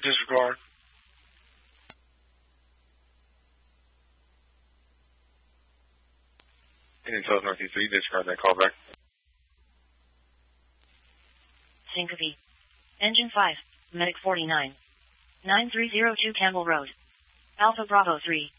disregard. Indian South Northeast 3, disregard that call back. Syncope. Engine 5, Medic 49. 9302 Campbell Road. Alpha Bravo 3.